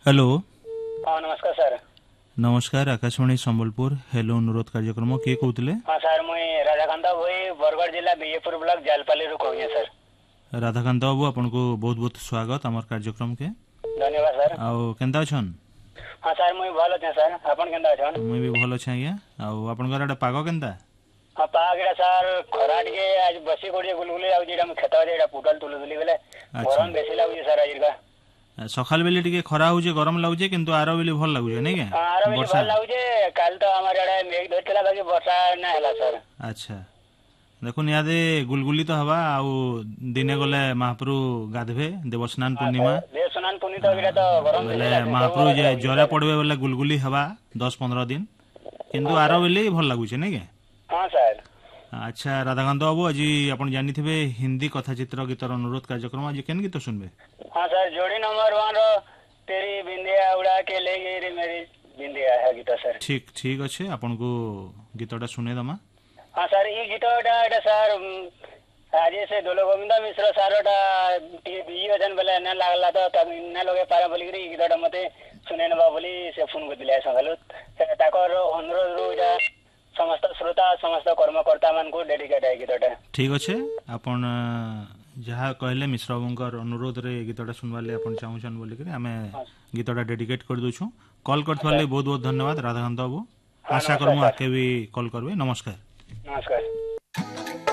Hello. हाँ नमस्कार sir. नमस्कार आकाशवाणी संबलपुर हेलो अनुरोध कार्यक्रम किए कहते हाँ सर मुई राधाकांता भई बरगढ़ जिला बीजेपुर ब्लॉक जालपाली रू कहूँ सर। राधाकांत बाबू आपन को बहुत बहुत स्वागत आमर कार्यक्रम के। धन्यवाद सर। आउ केंता अछन? हाँ सर मुई भल अच्छे सर। आपन केंता अछन? मुई भी भल अछि आज्ञा। आउ आपन घर एटा पाग केंता? हाँ पाग एटा सर खरा टिके आज बसी कोडी गुलगुली आउ जेटा मैं खेता जेटा पुटल तुलुली बेले गरम बेसी लागु सर आज का। सकाल बेले टिके खरा होजे गरम लागुजे किंतु आरो बेले भल लागुजे नै के? हाँ आरो बेले भल लागुजे काल तो हमार एडा मेघ धरतला बाकी वर्षा ना हला सर। अच्छा देखुन यादे गुलगुली तो हवा आउ दिने गले महाप्रभु गाधबे देवस्नान पूर्णिमा देवस्नान पूर्णिमा तो तो गरम बेले महाप्रभु जे जरे पड़बे बेले गुलगुली हवा 10-15 दिन किंतु आरो बेले भल लागुचे नै के? हाँ सर। अच्छा राधाकांत बाबू आज आप जानी हिंदी कथाचित्र गीतर अनुरोध कार्यक्रम आज केन गीत सुनबे? हाँ सर जोड़ी नंबर 1 रो तेरी बिंदिया उड़ा के ले गई रे मेरी बिंदिया है गीत सर। ठीक अच्छे आपन को गीतटा सुने दमा। हाँ सर ये गीतटा एटा सर आज से दोलो गोविंद मिश्र सारोटा टी बिजी वजन बेले न लागला तो तब न लोगे पारा बोली रे गीतटा मते सुने नबा बोली से फोन को दिला सगलु ताकर अनुरोध रू समस्त श्रोता समस्त कर्मकर्ता मान को डेडिकेट है गीतटा। ठीक अच्छे आपन जहाँ कहले मिश्र बाबूंकर अनुरोध रे गीतटा सुनवाले आपन चाहूछन बोली करे आमे गीतटा डेडिकेट कर दोछु। कॉल करथवाले बहुत बहुत धन्यवाद राधाकांत बाबू। आशा करमु आके भी कॉल करबे। नमस्कार। नमस्कार।